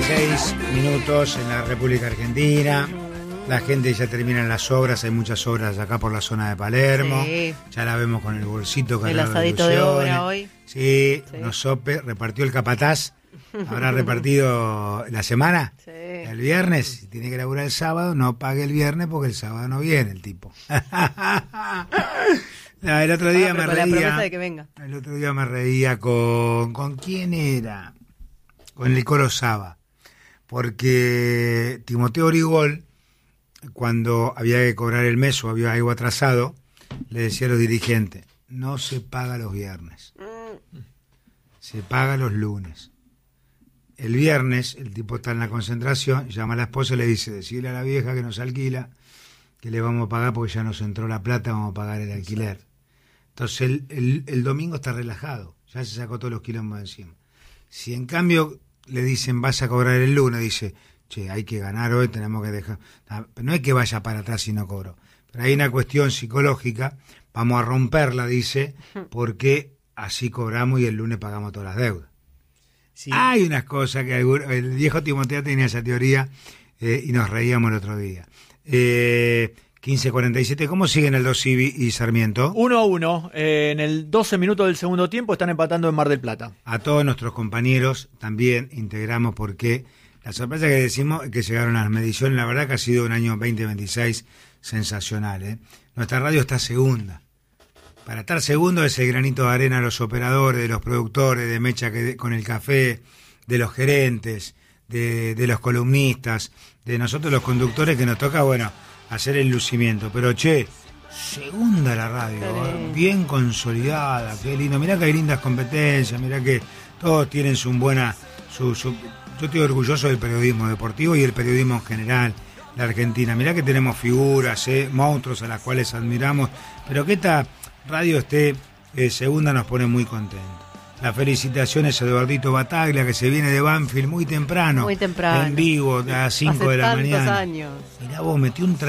16 minutos en la República Argentina. La gente ya termina las obras, hay muchas obras acá por la zona de Palermo. Sí. Ya la vemos con el bolsito. El asadito de obra hoy. Sí, unos sopes, repartió el capataz. ¿Habrá repartido la semana? Sí. El viernes, si tiene que laburar el sábado, no pague el viernes porque el sábado no viene el tipo. No, el otro día me con la promesa reía. de que venga. El otro día me reía con quién era, con el Colo Saba, porque Timoteo Origol, cuando había que cobrar el mes o había algo atrasado, le decía a los dirigentes: no se paga los viernes, se paga los lunes. El viernes el tipo está en la concentración, llama a la esposa y le dice: decirle a la vieja que nos alquila que le vamos a pagar porque ya nos entró la plata, vamos a pagar el alquiler. Entonces el domingo está relajado, ya se sacó todos los quilombos de encima. Si en cambio le dicen vas a cobrar el lunes, dice: che, hay que ganar hoy, tenemos que dejar. No es que vaya para atrás si no cobro, pero hay una cuestión psicológica, vamos a romperla, dice, porque así cobramos y el lunes pagamos todas las deudas. Sí. Hay unas cosas que el viejo Timoteo tenía esa teoría y nos reíamos el otro día. 15:47, ¿cómo siguen el 2 y Sarmiento? 1-1, en el 12 minutos del segundo tiempo están empatando en Mar del Plata. A todos nuestros compañeros también integramos, porque la sorpresa que decimos es que llegaron a las mediciones. La verdad que ha sido un año 2026 sensacional, ¿eh? Nuestra radio está segunda. Para estar segundo es el granito de arena de los operadores, de los productores, de Mecha con el café, de los gerentes, de los columnistas, de nosotros los conductores, que nos toca, bueno, hacer el lucimiento. Pero che, segunda la radio, bien consolidada, qué lindo. Mirá que hay lindas competencias, mirá que todos tienen su buena... Yo estoy orgulloso del periodismo deportivo y el periodismo en general, la Argentina. Mirá que tenemos figuras, monstruos a las cuales admiramos, pero que esta radio esté segunda nos pone muy contentos. Las felicitaciones a Eduardito Bataglia, que se viene de Banfield muy temprano, en vivo, a las 5 de la mañana. Años. Mirá vos, metió un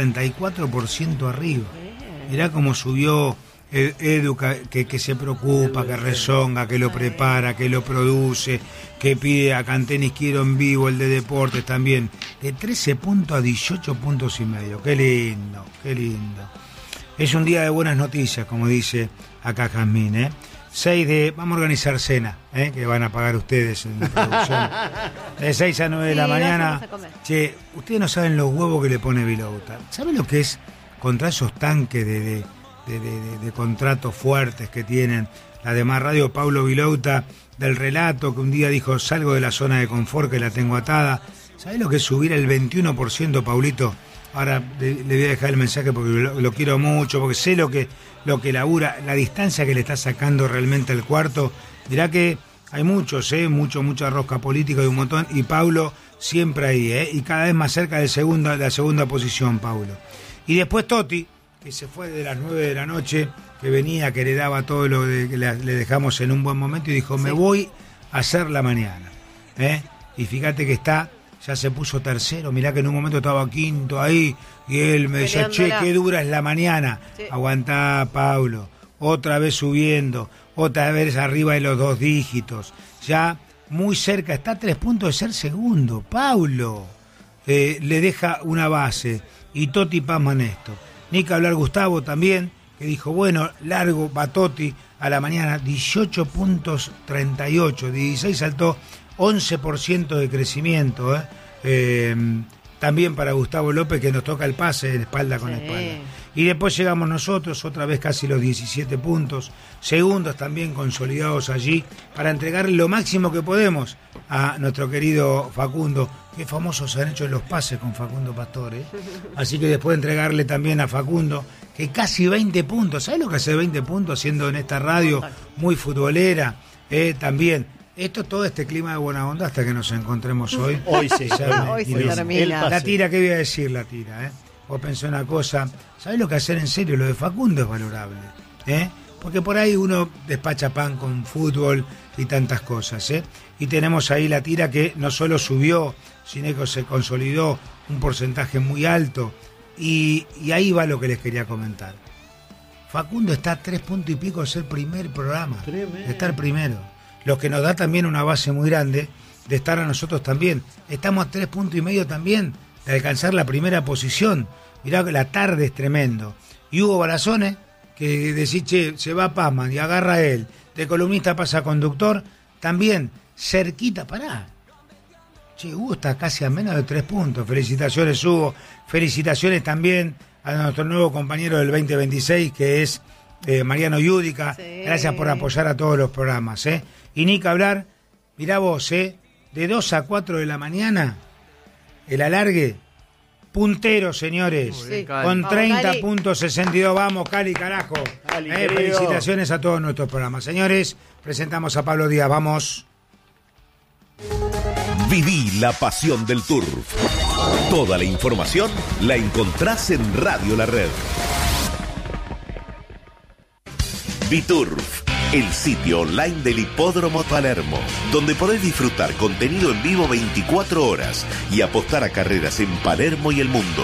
34% arriba. Mirá cómo subió Edu, que se preocupa, que rezonga, que lo prepara, que lo produce, que pide a Cantenis Quiero en vivo, el de deportes también. De 13 puntos a 18 puntos y medio. Qué lindo, qué lindo. Es un día de buenas noticias, como dice acá Jazmín, ¿eh? 6 de... Vamos a organizar cena, que van a pagar ustedes en la producción. De 6 a 9 de la mañana. Che, ustedes no saben los huevos que le pone Vilouta. ¿Saben lo que es contra esos tanques de contratos fuertes que tienen la demás radio? Paulo Vilouta, del relato, que un día dijo: salgo de la zona de confort que la tengo atada. ¿Sabés lo que es subir el 21%, Paulito? Ahora le voy a dejar el mensaje porque lo quiero mucho, porque sé lo que labura, la distancia que le está sacando realmente al cuarto. Dirá que hay muchos, mucha rosca política y un montón, y Paulo siempre ahí, y cada vez más cerca de la segunda posición, Paulo. Y después Toti, que se fue de las 9 de la noche, que venía, que heredaba todo lo que le dejamos en un buen momento, y dijo: me voy a hacer la mañana. Y fíjate que ya se puso tercero, mirá que en un momento estaba quinto ahí, y él me decía: che, qué dura es la mañana. Sí. Aguantá, Paulo, otra vez subiendo, otra vez arriba de los 2 dígitos, ya muy cerca, está a 3 puntos de ser segundo. Paulo le deja una base, y Toti pasma en esto. Ni que hablar Gustavo también, que dijo: bueno, largo, va Toti a la mañana, 18 puntos 38, 16 saltó, 11% de crecimiento, también para Gustavo López, que nos toca el pase de espalda con espalda. Y después llegamos nosotros, otra vez casi los 17 puntos, segundos también consolidados allí, para entregarle lo máximo que podemos a nuestro querido Facundo. Qué famosos se han hecho los pases con Facundo Pastore, Así que después entregarle también a Facundo, que casi 20 puntos. ¿Sabes lo que hace 20 puntos haciendo en esta radio muy futbolera? También. Todo este clima de buena onda hasta que nos encontremos hoy. Hoy se termina. La tira, ¿qué voy a decir la tira? Vos pensé una cosa, ¿sabés lo que hacer en serio? Lo de Facundo es valorable, porque por ahí uno despacha pan con fútbol y tantas cosas, Y tenemos ahí la tira que no solo subió, sino que se consolidó un porcentaje muy alto, y ahí va lo que les quería comentar. Facundo está a 3 puntos y pico de ser primer programa, de estar primero. Lo que nos da también una base muy grande de estar a nosotros también. Estamos a 3,5 puntos también de alcanzar la primera posición. Mirá que la tarde es tremendo. Y Hugo Barazone, que decís, che, se va a Pazman y agarra a él, de columnista pasa a conductor, también cerquita, pará. Che, Hugo está casi a menos de 3 puntos. Felicitaciones, Hugo. Felicitaciones también a nuestro nuevo compañero del 2026, que es Mariano Yudica. Sí. Gracias por apoyar a todos los programas. Y ni que hablar, mirá vos, de 2 a 4 de la mañana, el alargue, puntero, señores, sí. Con 30,62. Vamos, Cali, carajo. Cali, felicitaciones a todos nuestros programas. Señores, presentamos a Pablo Díaz. Vamos. Viví la pasión del turf. Toda la información la encontrás en Radio La Red. Biturf, el sitio online del Hipódromo Palermo, donde podés disfrutar contenido en vivo 24 horas y apostar a carreras en Palermo y el mundo.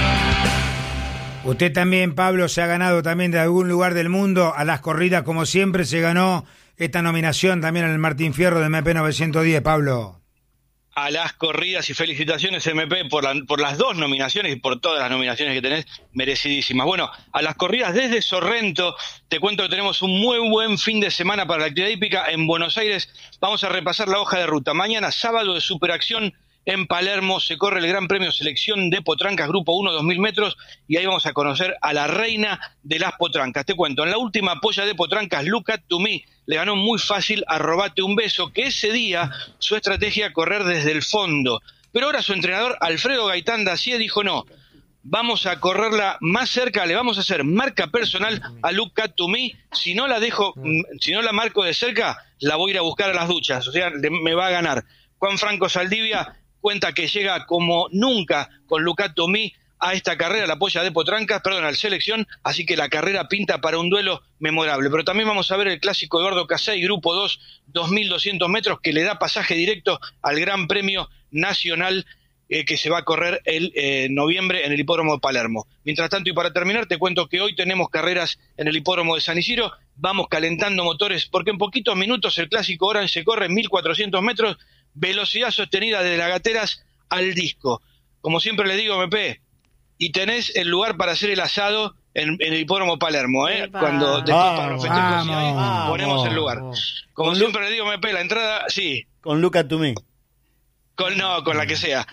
Usted también, Pablo, se ha ganado también de algún lugar del mundo a las corridas, como siempre se ganó esta nominación también en el Martín Fierro de MP 910, Pablo. A las corridas y felicitaciones, MP, por las 2 nominaciones y por todas las nominaciones que tenés, merecidísimas. Bueno, a las corridas desde Sorrento, te cuento que tenemos un muy buen fin de semana para la actividad hípica en Buenos Aires. Vamos a repasar la hoja de ruta. Mañana, sábado de superacción en Palermo, se corre el Gran Premio Selección de Potrancas, Grupo 1, 2.000 metros, y ahí vamos a conocer a la reina de las potrancas. Te cuento, en la última polla de Potrancas, Look at to Me le ganó muy fácil a Robate un Beso, que ese día su estrategia correr desde el fondo. Pero ahora su entrenador, Alfredo Gaitán Dacier, dijo no, vamos a correrla más cerca, le vamos a hacer marca personal a Look at to Me, si no la marco de cerca, la voy a ir a buscar a las duchas, o sea, me va a ganar. Juan Franco Saldivia cuenta que llega como nunca con Look at to Me a esta carrera, la polla de Potrancas, al Selección, así que la carrera pinta para un duelo memorable. Pero también vamos a ver el clásico Eduardo Casey, Grupo 2, 2.200 metros, que le da pasaje directo al Gran Premio Nacional que se va a correr el noviembre en el Hipódromo de Palermo. Mientras tanto, y para terminar, te cuento que hoy tenemos carreras en el Hipódromo de San Isidro, vamos calentando motores, porque en poquitos minutos el clásico Orange se corre en 1.400 metros, velocidad sostenida de las Gateras al Disco. Como siempre le digo, MP, y tenés el lugar para hacer el asado en el Hipódromo Palermo, cuando después para los festejos ponemos el lugar. Como siempre le digo, MP, la entrada, sí. Con Look at to Me. Con la que sea,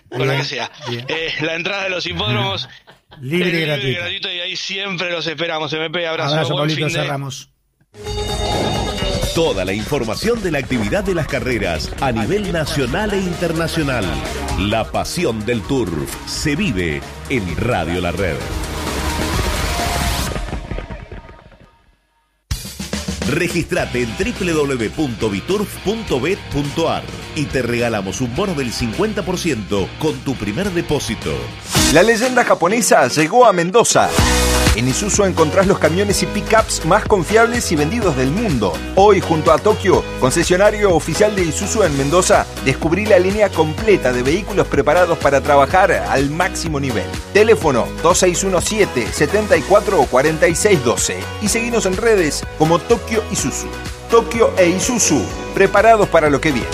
la entrada de los hipódromos libre y gratuito, y ahí siempre los esperamos. MP, abrazo, Pablito, cerramos. Toda la información de la actividad de las carreras a nivel nacional e internacional. La pasión del turf se vive en Radio La Red. Registrate en www.biturf.bet.ar y te regalamos un bono del 50% con tu primer depósito. La leyenda japonesa llegó a Mendoza. En Isuzu encontrás los camiones y pickups más confiables y vendidos del mundo. Hoy, junto a Tokio, concesionario oficial de Isuzu en Mendoza, descubrí la línea completa de vehículos preparados para trabajar al máximo nivel. Teléfono 2617-744612 y seguinos en redes como Tokio Isuzu. Tokio e Isuzu, preparados para lo que viene.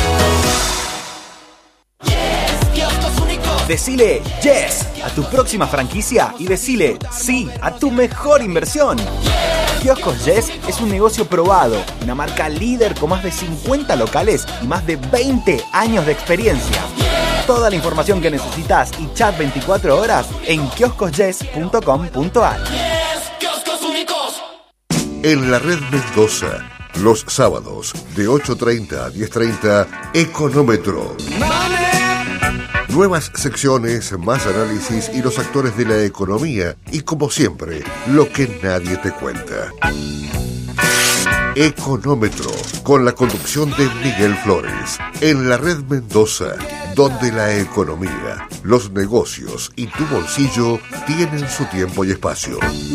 Decile yes a tu próxima franquicia y decile sí a tu mejor inversión. Kioscos Yes es un negocio probado, una marca líder con más de 50 locales y más de 20 años de experiencia. Toda la información que necesitas y chat 24 horas en kioscosyes.com.ar. En la Red Mendoza, los sábados de 8:30 a 10:30, Económetro. Nuevas secciones, más análisis y los actores de la economía y, como siempre, lo que nadie te cuenta. Económetro, con la conducción de Miguel Flores, en la Red Mendoza, donde la economía, los negocios y tu bolsillo tienen su tiempo y espacio.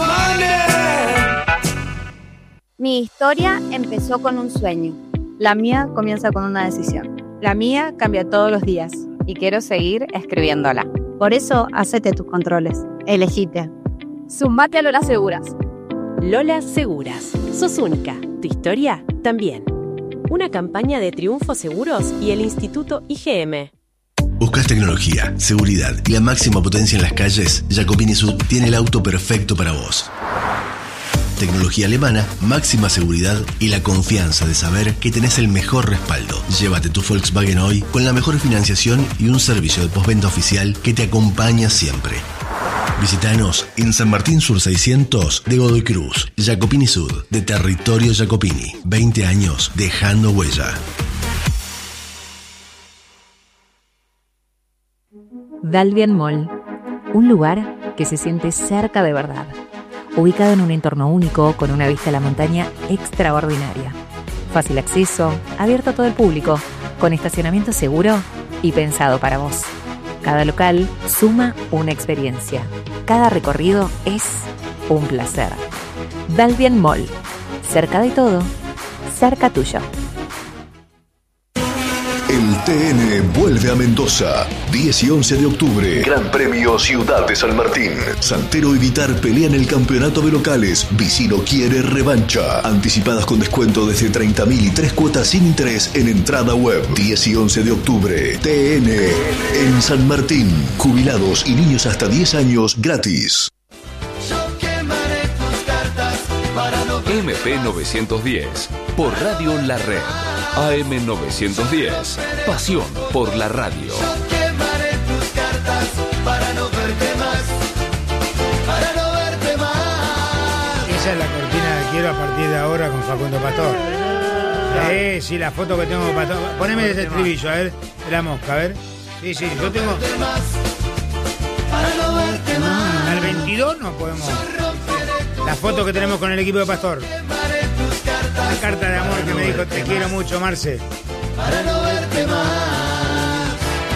Mi historia empezó con un sueño. La mía comienza con una decisión. La mía cambia todos los días. Y quiero seguir escribiéndola. Por eso, hacete tus controles. Elegite. Sumate a Lola Seguras. Lola Seguras. Sos única. Tu historia también. Una campaña de Triunfo Seguros y el Instituto IGM. ¿Buscas tecnología, seguridad y la máxima potencia en las calles? Jacopini Sud tiene el auto perfecto para vos. Tecnología alemana, máxima seguridad y la confianza de saber que tenés el mejor respaldo. Llévate tu Volkswagen hoy con la mejor financiación y un servicio de postventa oficial que te acompaña siempre. Visítanos en San Martín Sur 600 de Godoy Cruz. Jacopini Sud, de Territorio Jacopini. 20 años dejando huella. Dalvian Mall, un lugar que se siente cerca de verdad. Ubicado en un entorno único, con una vista a la montaña extraordinaria. Fácil acceso, abierto a todo el público, con estacionamiento seguro y pensado para vos. Cada local suma una experiencia. Cada recorrido es un placer. Dalvian Mall, cerca de todo, cerca tuyo. El TN vuelve a Mendoza, 10 y 11 de octubre. Gran Premio Ciudad de San Martín. Santero y Vitar pelean el campeonato de locales. Vicino quiere revancha. Anticipadas con descuento desde 30.000 y 3 cuotas sin interés en entrada web. 10 y 11 de octubre. TN en San Martín. Jubilados y niños hasta 10 años gratis. MP 910 por Radio La Red. AM 910. Pasión por la radio. Yo quemaré tus cartas para no verte más. Para no verte más. Esa es la cortina que quiero a partir de ahora con Facundo Pastor. Sí, la foto que tengo con Pastor. Poneme ese estribillo, a ver, de la mosca, a ver. Sí, yo tengo. Para no verte más. Al 22 no podemos. La foto que tenemos con el equipo de Pastor. La carta de amor que me dijo, te quiero mucho, Marce. Para no verte más.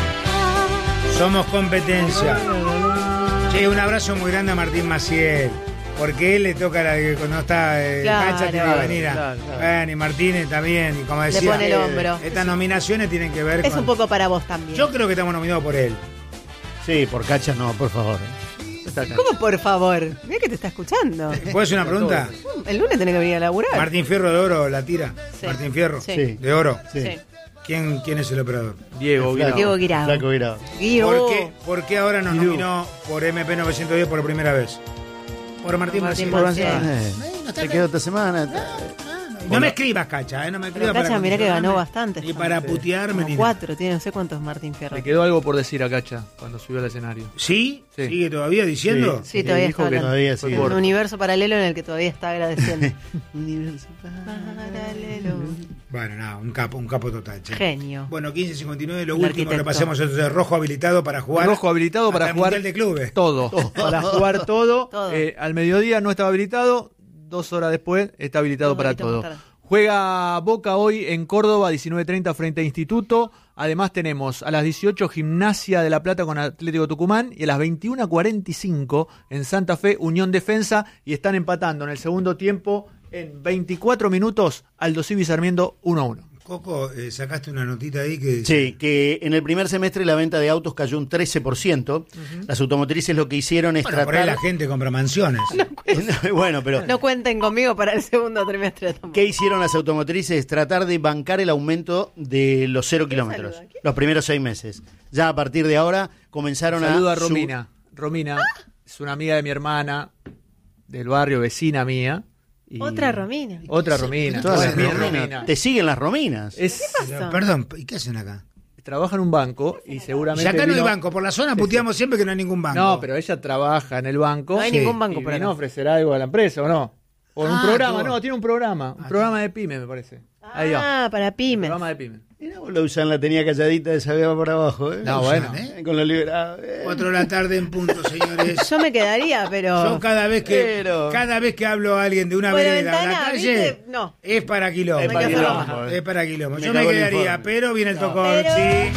Somos competencia. Che, un abrazo muy grande a Martín Maciel. Porque él le toca cuando está cancha, tiene que venir a. Bueno, y Martínez también. Y como decía, le pone el hombro. Estas nominaciones tienen que ver es con. un poco para vos también. Yo creo que estamos nominados por él. Sí, por Cacha no, por favor. ¿Cómo por favor? Mira que te está escuchando. ¿Puedo hacer una pregunta? El lunes tenés que venir a laburar. Martín Fierro de oro la tira. Sí. Martín Fierro. Sí. De oro. Sí. ¿Quién es el operador? Diego Guirao. Flaco Guirao. ¿Por qué ahora nos nominó por MP 910 por primera vez? Por Martín Maciel. Te quedó esta semana. No me escribas, Cacha, no me escribas. Pero Cacha, mirá que ganó bastante. Ni para putearme ni 4, tiene no sé cuántos Martín Fierro. Le quedó algo por decir a Cacha cuando subió al escenario. ¿Sí? ¿Sigue todavía diciendo? Sí, todavía está hablando. Todavía sí. Un universo paralelo en el que todavía está agradeciendo. Universo paralelo. Bueno, nada, un capo total. Che. Genio. Bueno, 15:59, lo último repasemos entonces, rojo habilitado para jugar. Rojo habilitado para jugar el de clubes. Todo. Para jugar todo. Al mediodía no estaba habilitado, 2 horas después está habilitado para todo. Juega Boca hoy en Córdoba, 19:30 frente a Instituto. Además tenemos a las 18 Gimnasia de La Plata con Atlético Tucumán y a las 21:45 en Santa Fe Unión Defensa, y están empatando en el segundo tiempo en 24 minutos Aldo Civi Sarmiento 1-1. Coco, sacaste una notita ahí que... Sí, que en el primer semestre la venta de autos cayó un 13%. Las automotrices lo que hicieron es tratar... por ahí la gente compra mansiones. Bueno, pero... No cuenten conmigo para el segundo trimestre tampoco. ¿Qué hicieron las automotrices? Tratar de bancar el aumento de los 0 kilómetros. Los primeros 6 meses. Ya a partir de ahora comenzaron Saludo a Romina. Romina es una amiga de mi hermana, del barrio, vecina mía. Otra Romina. Otra Romina. Romina. Te siguen las Rominas. ¿Qué pasó? Perdón, ¿y qué hacen acá? Trabaja en un banco y seguramente... Y acá no hay banco, por la zona puteamos siempre que no hay ningún banco. No, pero ella trabaja en el banco. No hay ningún banco por acá. ¿No ofrecerá algo a la empresa o no? O un programa, no, tiene un programa. Un programa de pyme, me parece. Ahí va. Para pyme. Programa de pyme. Mira, vos Lausanne la tenía calladita de Sabeba por abajo, ¿eh? No, bueno. Con los liberados. 4 de la tarde en punto, señores. Yo me quedaría, pero... Yo cada vez que hablo a alguien de una vereda en la calle, ¿viste? No. Es para quilombo. Es para quilombo. Es para quilombo. Yo me quedaría, pero viene el tocón. Sí.